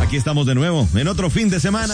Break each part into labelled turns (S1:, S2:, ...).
S1: Aquí estamos de nuevo, en otro fin de semana.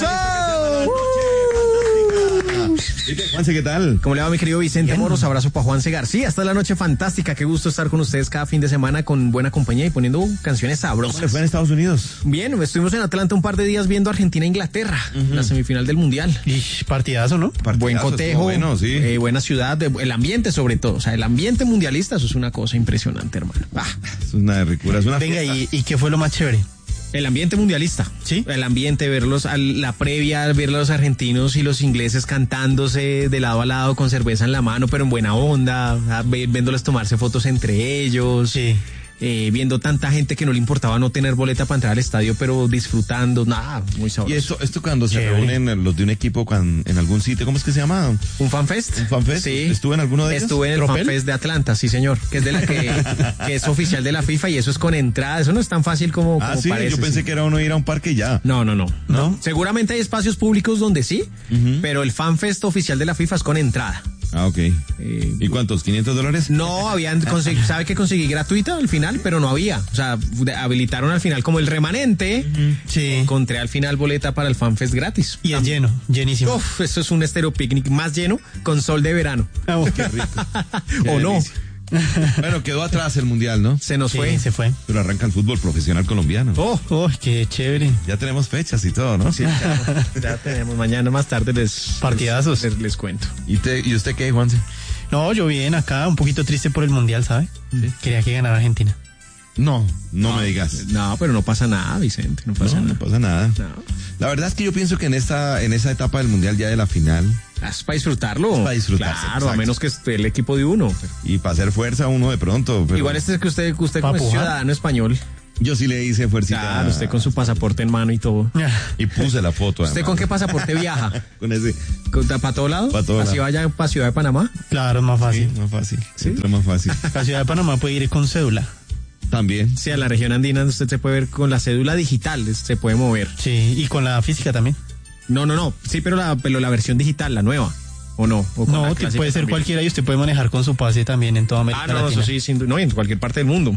S1: Juanse, ¿qué tal?
S2: ¿Cómo le va, mi querido Vicente Moros? Abrazo para Juanse García. Esta es la noche fantástica. Qué gusto estar con ustedes cada fin de semana con buena compañía y poniendo canciones sabrosas.
S1: ¿Cómo le fue en Estados Unidos?
S2: Bien, estuvimos en Atlanta un par de días viendo Argentina-Inglaterra, la semifinal del Mundial.
S3: Partidazo, ¿no?
S2: Buen cotejo,
S1: bueno, sí.
S2: buena ciudad, el ambiente sobre todo. O sea, el ambiente mundialista, eso es una cosa impresionante, hermano.
S1: Es una ricura, es una
S3: Venga,
S1: fiesta.
S3: ¿y qué fue lo más chévere?
S2: El ambiente mundialista.
S3: Sí.
S2: El ambiente, verlos, la previa, ver a los argentinos y los ingleses cantándose de lado a lado con cerveza en la mano, pero en buena onda, viéndoles tomarse fotos entre ellos.
S3: Sí.
S2: Viendo tanta gente que no le importaba no tener boleta para entrar al estadio, pero disfrutando, nada, muy sabroso.
S1: Y esto cuando se
S3: Chévere.
S1: reúnen los de un equipo en algún sitio, ¿cómo es que se llama?
S2: ¿Un fanfest?
S1: ¿Un fanfest?
S2: Sí.
S1: ¿Estuve en alguno de ellos?
S2: Estuve en el
S3: ¿Tropel?
S2: fanfest de Atlanta, sí señor, que es de la que es oficial de la FIFA y eso es con entrada, eso no es tan fácil como
S1: Sí,
S2: parece.
S1: yo pensé
S2: sí.
S1: que era uno ir a un parque y ya.
S2: No.
S3: ¿No?
S2: Seguramente hay espacios públicos donde sí, pero el fanfest oficial de la FIFA es con entrada.
S1: Ah, ok. ¿Y cuántos? ¿$500?
S2: No sabe que conseguí gratuita al final, pero no había. O sea, habilitaron al final como el remanente.
S3: Sí.
S2: Encontré al final boleta para el fanfest gratis.
S3: Y es lleno, llenísimo.
S2: Uf, eso es un estéreo picnic más lleno con sol de verano.
S1: Qué rico.
S2: ¿O no?
S1: delicia. Bueno, quedó atrás el Mundial, ¿no?
S2: Se nos
S3: Sí,
S2: fue.
S3: se fue.
S1: Pero arranca el fútbol profesional colombiano.
S3: Oh, qué chévere.
S1: Ya tenemos fechas y todo, ¿no?
S2: Sí, ya tenemos. Mañana más tarde
S3: Partidazos.
S2: les cuento.
S1: ¿Y usted qué, Juanse?
S3: No, yo bien acá, un poquito triste por el Mundial, ¿sabe? Quería que ganara Argentina.
S1: No me digas.
S2: No, pero no pasa nada, Vicente. No pasa
S1: No
S2: nada.
S1: pasa nada.
S2: No.
S1: La verdad es que yo pienso que en esa etapa del Mundial ya de la final
S2: Es para disfrutarlo.
S1: Es para disfrutarse,
S2: Claro,
S1: exacto.
S2: a menos que esté el equipo de uno. Pero
S1: y para hacer fuerza uno de pronto. Pero
S2: igual este es que usted
S3: Pa'
S2: como es
S3: pujar.
S2: ciudadano español.
S1: yo sí le hice fuercita.
S2: Claro, usted con su pasaporte en mano y todo.
S1: Y puse la foto.
S2: ¿Usted con qué pasaporte viaja?
S1: Con ese.
S2: ¿Para todo lado?
S1: Pa' todo
S2: ¿Así
S1: lado.
S2: vaya para Ciudad de Panamá?
S3: Claro, es más
S1: Sí,
S3: fácil.
S1: más fácil.
S2: ¿Sí?
S1: Entra más fácil.
S3: La ciudad de Panamá puede ir con cédula.
S1: También.
S2: Sí, a la región andina usted se puede ver con la cédula digital, se puede mover.
S3: Sí, y con la física también.
S2: No. Sí, pero la versión digital, la nueva. ¿O no? ¿O con la
S3: No,
S2: clásica
S3: puede ser
S2: también?
S3: cualquiera y usted puede manejar con su pase también en toda América
S2: No,
S3: Latina.
S2: eso sí, no, en cualquier parte del mundo.
S3: No,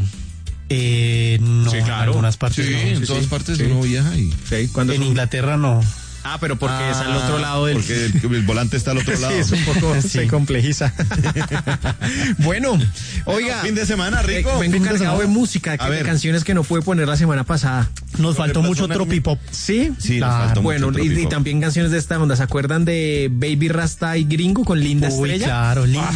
S2: Sí, claro.
S3: en algunas partes
S1: Sí,
S3: no.
S1: en
S2: sí,
S1: todas
S2: sí.
S1: partes
S2: Sí.
S1: uno viaja y.
S2: Sí, cuando
S3: En Inglaterra no.
S2: pero porque es al otro lado del...
S1: Porque el volante está al otro lado.
S2: Sí, es un poco,
S3: Sí.
S2: se complejiza. Bueno, oiga.
S1: Fin de semana, rico.
S2: Vengo
S3: fin de
S2: cargado
S3: semana.
S2: de música,
S1: A
S2: de
S1: ver.
S2: canciones que no pude poner la semana pasada.
S3: Nos faltó
S1: pasó
S3: mucho
S1: una-
S3: tropipop.
S2: ¿Sí?
S1: Sí, nos
S3: Claro.
S1: faltó
S2: Bueno,
S1: mucho
S2: y
S1: tropipop.
S2: también canciones de esta onda. ¿Se acuerdan de Baby Rasta y Gringo con Linda
S3: Uy,
S2: Estrella?
S3: claro, linda